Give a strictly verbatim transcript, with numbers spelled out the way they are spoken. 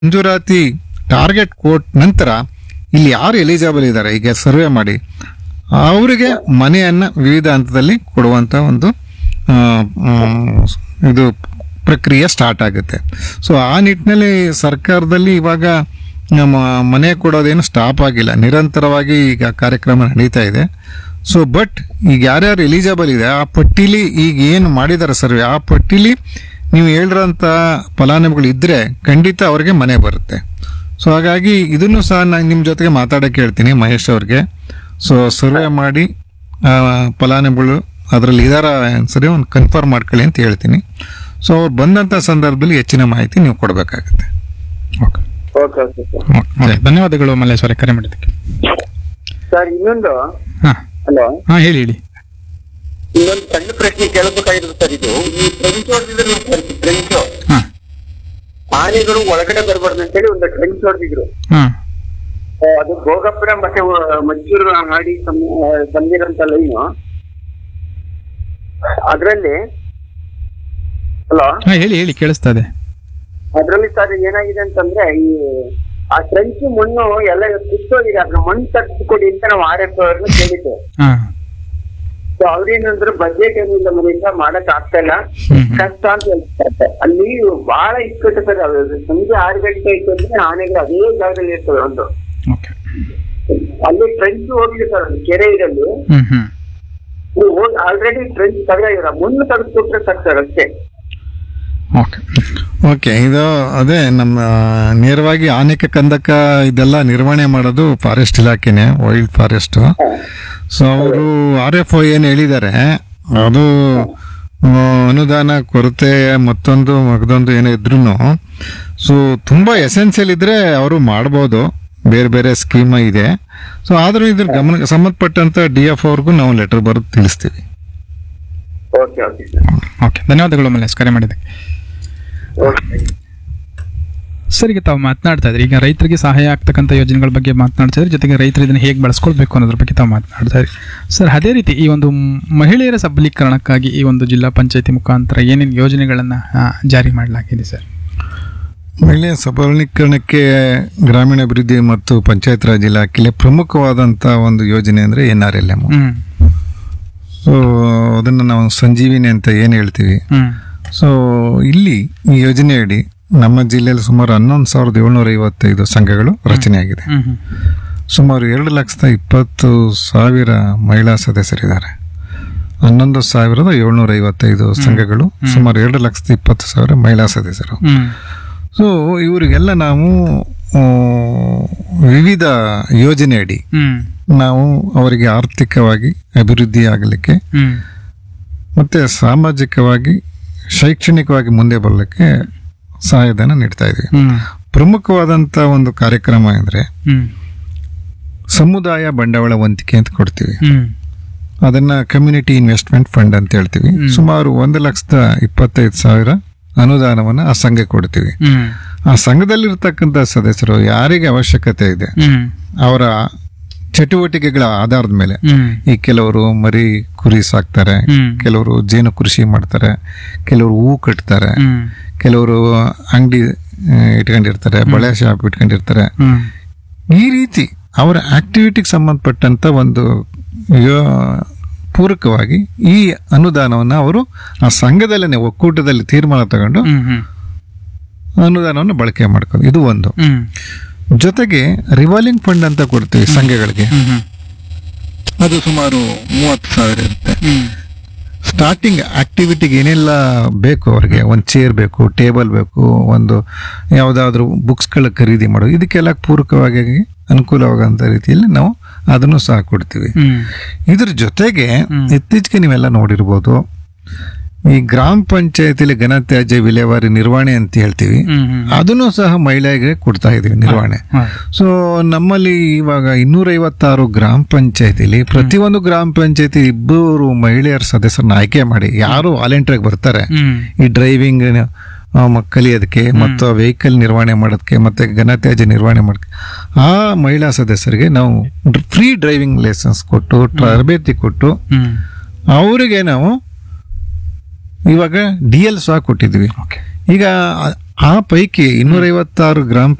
ಮಂಜೂರಾತಿ ಟಾರ್ಗೆಟ್ ಕೊಟ್ಟ ನಂತರ ಇಲ್ಲಿ ಯಾರು ಎಲಿಜಿಬಲ್ ಇದ್ದಾರೆ ಈಗ ಸರ್ವೆ ಮಾಡಿ ಅವರಿಗೆ ಮನೆಯನ್ನ ವಿವಿಧ ಹಂತದಲ್ಲಿ ಕೊಡುವಂತ ಒಂದು ಆ, ಮ್, ಇದು ಪ್ರಕ್ರಿಯೆ ಸ್ಟಾರ್ಟ್ ಆಗುತ್ತೆ. ಸೊ ಆ ನಿಟ್ಟಿನಲ್ಲಿ ಸರ್ಕಾರದಲ್ಲಿ ಇವಾಗ ನಮ್ಮ ಮನೆ ಕೊಡೋದೇನು ಸ್ಟಾಪ್ ಆಗಿಲ್ಲ, ನಿರಂತರವಾಗಿ ಈಗ ಕಾರ್ಯಕ್ರಮ ನಡೀತಾ ಇದೆ. ಸೊ ಬಟ್ ಈಗ ಯಾರ್ಯಾರು ಎಲಿಜಿಬಲ್ ಇದೆ ಆ ಪಟ್ಟಿಲಿ ಈಗ ಏನು ಮಾಡಿದ್ದಾರೆ ಸರ್ವೆ ಆ ಪಟ್ಟಿಲಿ ನೀವು ಹೇಳಿರೋಂಥ ಫಲಾನುಭವಿಗಳು ಇದ್ರೆ ಖಂಡಿತ ಅವ್ರಿಗೆ ಮನೆ ಬರುತ್ತೆ. ಸೊ ಹಾಗಾಗಿ ಇದನ್ನು ಸಹ ನಾನು ನಿಮ್ಮ ಜೊತೆಗೆ ಮಾತಾಡಕ್ಕೆ ಹೇಳ್ತೀನಿ ಮಹೇಶ್ ಅವ್ರಿಗೆ. ಸೊ ಸರ್ವೆ ಮಾಡಿ ಆ, ಫಲಾನುಭವಿಗಳು ಅದರಲ್ಲಿ ಇದಾರ ಸರಿ ಒಂದು ಕನ್ಫರ್ಮ್ ಮಾಡ್ಕೊಳ್ಳಿ ಅಂತ ಹೇಳ್ತೀನಿ. ಸೊ ಅವ್ರು ಬಂದಂಥ ಸಂದರ್ಭದಲ್ಲಿ ಹೆಚ್ಚಿನ ಮಾಹಿತಿ ನೀವು ಕೊಡಬೇಕಾಗುತ್ತೆ. Okay okay okay sir. Okay, ಧನ್ಯವಾದಗಳು ಮಲ್ಲೇಶ್ವರ ಕರೆ ಮಾಡಿದ್ದಕ್ಕೆ. ಸರ್ ಇನ್ನೊಂದು ಹಾ ಹಲೋ ಹಾ ಹೇಳಿ ಹೇಳಿ. ಇನ್ನೊಂದು ಸಣ್ಣ ಪ್ರಶ್ನೆ ಕೇಳಬೇಕಾಗಿರೋದು ಸರ್. ಇದು ಈ ಟ್ರೆಂಚ್ ಹೊಡೆದಿದ್ರು ಸರ್, ಟ್ರೆಂಚ್ ಹಾ ಆನೆಗಳು ಒಳಗಡೆ ಬರಬಾರ್ದು ಅಂತೇಳಿ ಒಂದು ಟ್ರೆಂಚ್ ಹೊಡೆದಿದ್ರು. ಹಾ ಅದು ಭೋಗಪುರ ಮತ್ತೆ ಮೈಸೂರು ಹಾಡಿ ಬಂದಿರೋಂತ ಲೈನು ಅದ್ರಲ್ಲಿ ಹಲೋ ಹಾ ಹೇಳಿ ಹೇಳಿ ಕೇಳಿಸ್ತಾ ಇದೆ. ಅದ್ರಲ್ಲಿ ಸರ್ ಏನಾಗಿದೆ ಅಂತಂದ್ರೆ ಈ ಆ ಟ್ರೆಂಚ್ ಮಣ್ಣು ಎಲ್ಲ ಕಿತ್ತೋಗಿದೆ. ಅದ್ರ ಮಣ್ಣು ತರಿಸ್ಕೊಡಿ ಅಂತ ನಾವು ಆರ್ ಎಫ್ ಅವ್ರನ್ನ ಕೇಳಿದ್ದೆ. ಹಾ ಸೊ ಅವ್ರೇನಂದ್ರೆ ಬಜೆಟ್ ಏನಿಲ್ಲ ಮನೆಯಿಂದ ಮಾಡಕ್ ಆಗ್ತಾ ಇಲ್ಲ, ಹ್ಮ್. ಕಷ್ಟ ಅಂತ ಹೇಳ್ತಾರೆ. ಅಲ್ಲಿ ಬಹಳ ಇಕ್ಕಟ್ಟು ಸರ್. ಅದು ಸಂಜೆ ಆರು ಗಂಟೆ ಆಯ್ತು ಅಂದ್ರೆ ಆನೆಗಳು ಅದೇ ಜಾಗದಲ್ಲಿ ಇರ್ತವೆ. ಒಂದು ಓಕೆ. ಅಲ್ಲಿ ಟ್ರೆಂಚ್ ಹೋಗಿದೆ ಸರ್, ಒಂದು ಕೆರೆ ಇರಲ್ಲಿ ಹ್ಮ್ ಹ್ಮ್ ಆಲ್ರೆಡಿ ಟ್ರೆಂಚ್ ತೆಗೆದಾಗಿರ ಮಣ್ಣು ತೆಗೆದ್ಕೊಟ್ರೆ ಸಾಕು ಸರ್ ಅಷ್ಟೇ. ಓಕೆ ಓಕೆ, ಇದು ಅದೇ ನಮ್ಮ ನೇರವಾಗಿ ಆನೆಕ ಕಂದಕ ಇದೆಲ್ಲ ನಿರ್ವಹಣೆ ಮಾಡೋದು ಫಾರೆಸ್ಟ್ ಇಲಾಖೆನೆ, ವೈಲ್ಡ್ ಫಾರೆಸ್ಟ್. ಸೊ ಅವರು ಆರ್ ಎಫ್ ಒ ಏನು ಹೇಳಿದ್ದಾರೆ ಅದು ಆ, ಅನುದಾನ ಕೊರತೆ ಮತ್ತೊಂದು ಮಗದೊಂದು ಏನೋ ಇದ್ರೂ ಸೊ ತುಂಬಾ ಎಸೆನ್ಷಿಯಲ್ ಇದ್ರೆ ಅವರು ಮಾಡ್ಬೋದು, ಬೇರೆ ಬೇರೆ ಸ್ಕೀಮ್ ಇದೆ. ಸೊ ಆದ್ರೂ ಇದ್ರ ಗಮನ ಸಂಬಂಧಪಟ್ಟಂತ ಡಿ ಎಫ್ ಅವ್ರಿಗೂ ನಾವು ಲೆಟರ್ ಬರೆದು ತಿಳಿಸ್ತೀವಿ. Okay okay sir. ಓಕೆ, ಧನ್ಯವಾದಗಳು ಮಲ್ಲೇಶ್ ಕರೆ ಮಾಡಿದ್ದಕ್ಕೆ. ಓಕೆ ಸರ್, ಈಗ ತಾವು ಮಾತನಾಡ್ತಾ ಇದ್ರಿ, ಈಗ ರೈತರಿಗೆ ಸಹಾಯ ಆಗ್ತಕ್ಕಂಥ ಯೋಜನೆಗಳ ಬಗ್ಗೆ ಮಾತನಾಡ್ತಾ ಇದ್ರಿ, ಜೊತೆಗೆ ರೈತರು ಇದನ್ನು ಹೇಗೆ ಬಳಸ್ಕೊಳ್ಬೇಕು ಅನ್ನೋದ್ರ ಬಗ್ಗೆ ತಾವು ಮಾತನಾಡ್ತಾ ಇದ್ರಿ. ಸರ್, ಅದೇ ರೀತಿ ಈ ಒಂದು ಮಹಿಳೆಯರ ಸಬಲೀಕರಣಕ್ಕಾಗಿ ಈ ಒಂದು ಜಿಲ್ಲಾ ಪಂಚಾಯತಿ ಮುಖಾಂತರ ಏನೇನು ಯೋಜನೆಗಳನ್ನು ಜಾರಿ ಮಾಡಲಾಗಿದೆ ಸರ್? ಮಹಿಳೆಯ ಸಬಲೀಕರಣಕ್ಕೆ ಗ್ರಾಮೀಣಾಭಿವೃದ್ಧಿ ಮತ್ತು ಪಂಚಾಯತ್ ರಾಜ್ ಇಲಾಖೆಯಲ್ಲಿ ಪ್ರಮುಖವಾದಂಥ ಒಂದು ಯೋಜನೆ ಅಂದರೆ ಎನ್ ಆರ್ ಎಲ್ ಎಮ್. ಹ್ಮ್ ಸೊ ಅದನ್ನು ನಾವು ಸಂಜೀವಿನಿ ಅಂತ ಏನು ಹೇಳ್ತೀವಿ. ಹ್ಮ್ ಸೊ ಇಲ್ಲಿ ಈ ಯೋಜನೆಯಡಿ ನಮ್ಮ ಜಿಲ್ಲೆಯಲ್ಲಿ ಸುಮಾರು ಹನ್ನೊಂದು ಸಾವಿರದ ಏಳ್ನೂರ ಐವತ್ತೈದು ಸಂಘಗಳು ರಚನೆಯಾಗಿದೆ. ಹ್ಮ್ ಹ್ಮ್ ಸುಮಾರು ಎರಡು ಲಕ್ಷದ ಇಪ್ಪತ್ತು ಸಾವಿರ ಮಹಿಳಾ ಸದಸ್ಯರಿದ್ದಾರೆ. ಹನ್ನೊಂದು ಸಾವಿರದ ಏಳ್ನೂರ ಐವತ್ತೈದು ಸಂಘಗಳು, ಸುಮಾರು ಎರಡು ಲಕ್ಷದ ಇಪ್ಪತ್ತು ಸಾವಿರ ಮಹಿಳಾ ಸದಸ್ಯರು. ಹ್ಮ್ ಸೊ ಇವರಿಗೆಲ್ಲ ನಾವು ಆ, ವಿವಿಧ ಯೋಜನೆಯಡಿ ಹ್ಮ್ ನಾವು ಅವರಿಗೆ ಆರ್ಥಿಕವಾಗಿ ಅಭಿವೃದ್ಧಿ ಆಗಲಿಕ್ಕೆ ಹ್ಮ್ ಮತ್ತೆ ಸಾಮಾಜಿಕವಾಗಿ ಶೈಕ್ಷಣಿಕವಾಗಿ ಮುಂದೆ ಬರಲಿಕ್ಕೆ ಸಹಾಯಧನ ನೀಡ್ತಾ ಇದ್ದೀವಿ. ಹ್ಮ್ ಪ್ರಮುಖವಾದಂಥ ಒಂದು ಕಾರ್ಯಕ್ರಮ ಅಂದರೆ ಹ್ಮ್ ಸಮುದಾಯ ಬಂಡವಾಳ ವಂತಿಕೆ ಅಂತ ಕೊಡ್ತೀವಿ. ಹ್ಮ್ ಅದನ್ನ ಕಮ್ಯುನಿಟಿ ಇನ್ವೆಸ್ಟ್ಮೆಂಟ್ ಫಂಡ್ ಅಂತ ಹೇಳ್ತೀವಿ. ಸುಮಾರು ಒಂದು ಲಕ್ಷದ ಇಪ್ಪತ್ತೈದು ಸಾವಿರ ಅನುದಾನವನ್ನು ಆ ಸಂಘಕ್ಕೆ ಕೊಡ್ತೀವಿ. ಹ್ಮ್ ಆ ಸಂಘದಲ್ಲಿರ್ತಕ್ಕಂಥ ಸದಸ್ಯರು ಯಾರಿಗೆ ಅವಶ್ಯಕತೆ ಇದೆ ಹ್ಮ್ ಅವರ ಚಟುವಟಿಕೆಗಳ ಆಧಾರದ ಮೇಲೆ, ಹ್ಮ್ ಈ ಕೆಲವರು ಮರಿ ಕುರಿ ಸಾಕ್ತಾರೆ, ಹ್ಮ್ ಕೆಲವರು ಜೇನು ಕೃಷಿ ಮಾಡ್ತಾರೆ, ಕೆಲವರು ಹೂ ಕಟ್ತಾರೆ, ಹ್ಮ್ ಕೆಲವರು ಅಂಗಡಿ ಇಟ್ಕೊಂಡಿರ್ತಾರೆ, ಬಳೆ ಶಾಪ್ ಇಟ್ಕೊಂಡಿರ್ತಾರೆ. ಹ್ಮ್ ಈ ರೀತಿ ಅವರ ಆಕ್ಟಿವಿಟಿಗೆ ಸಂಬಂಧಪಟ್ಟಂತ ಒಂದು ಯೋ- ಪೂರಕವಾಗಿ ಈ ಅನುದಾನವನ್ನು ಅವರು ಆ ಸಂಘದಲ್ಲೇ ಒಕ್ಕೂಟದಲ್ಲಿ ತೀರ್ಮಾನ ತಗೊಂಡು ಹ್ಮ್ ಹ್ಮ್ ಅನುದಾನವನ್ನು ಬಳಕೆ ಮಾಡ್ಕೊಂಡು ಇದು ಒಂದು. ಹ್ಮ್ ಜೊತೆಗೆ ರಿವಾಲ್ವಿಂಗ್ ಫಂಡ್ ಅಂತ ಕೊಡ್ತೀವಿ ಸಂಘಗಳಿಗೆ. ಹ್ಮ್ ಹ್ಮ್ ಅದು ಸುಮಾರು ಮೂವತ್ತು ಸಾವಿರ ಇರುತ್ತೆ. ಹ್ಮ್ ಸ್ಟಾರ್ಟಿಂಗ್ ಆಕ್ಟಿವಿಟಿಗೆ ಏನೆಲ್ಲ ಬೇಕು ಅವ್ರಿಗೆ, ಒಂದು ಚೇರ್ ಬೇಕು, ಟೇಬಲ್ ಬೇಕು, ಒಂದು ಯಾವುದಾದ್ರೂ ಬುಕ್ಸ್ಗಳ ಖರೀದಿ ಮಾಡೋದು, ಇದಕ್ಕೆಲ್ಲ ಪೂರಕವಾಗಿ ಅನುಕೂಲವಾಗಂತ ರೀತಿಯಲ್ಲಿ ನಾವು ಅದನ್ನು ಸಹ ಕೊಡ್ತೀವಿ. ಹ್ಮ್ ಇದ್ರ ಜೊತೆಗೆ ಇತ್ತೀಚೆಗೆ ನೀವೆಲ್ಲ ನೋಡಿರ್ಬೋದು, ಈ ಗ್ರಾಮ ಪಂಚಾಯತಿಲಿ ಘನತ್ಯಾಜ್ಯ ವಿಲೇವಾರಿ ನಿರ್ವಹಣೆ ಅಂತ ಹೇಳ್ತೀವಿ, ಹ್ಮ್ ಹ್ಮ್ ಅದನ್ನು ಸಹ ಮಹಿಳೆಗೆ ಕೊಡ್ತಾ ಇದೀವಿ ನಿರ್ವಹಣೆ. ಹಾ. ಸೊ ನಮ್ಮಲ್ಲಿ ಇವಾಗ ಇನ್ನೂರ ಐವತ್ತಾರು ಗ್ರಾಮ ಪಂಚಾಯತಿಲಿ ಪ್ರತಿಯೊಂದು ಗ್ರಾಮ ಪಂಚಾಯತಿ ಇಬ್ಬರು ಮಹಿಳೆಯರ ಸದಸ್ಯರನ್ನ ಆಯ್ಕೆ ಮಾಡಿ, ಯಾರು ವಾಲಂಟಿಯರ್ ಬರ್ತಾರೆ ಹ್ಮ್ ಈ ಡ್ರೈವಿಂಗ್ ಕಲಿಯೋದಕ್ಕೆ ಮತ್ತು ವೆಹಿಕಲ್ ನಿರ್ವಹಣೆ ಮಾಡೋದಕ್ಕೆ ಮತ್ತೆ ಘನತ್ಯಾಜ್ಯ ನಿರ್ವಹಣೆ ಮಾಡೋದಕ್ಕೆ, ಆ ಮಹಿಳಾ ಸದಸ್ಯರಿಗೆ ನಾವು ಫ್ರೀ ಡ್ರೈವಿಂಗ್ ಲೈಸೆನ್ಸ್ ಕೊಟ್ಟು ತರಬೇತಿ ಕೊಟ್ಟು ಹ್ಮ್ ಅವರಿಗೆ ನಾವು ಇವಾಗ ಡಿ ಎಲ್ ಸಹ ಕೊಟ್ಟಿದ್ವಿ. ಈಗ ಆ ಪೈಕಿ ಇನ್ನೂರೈವತ್ತಾರು ಗ್ರಾಮ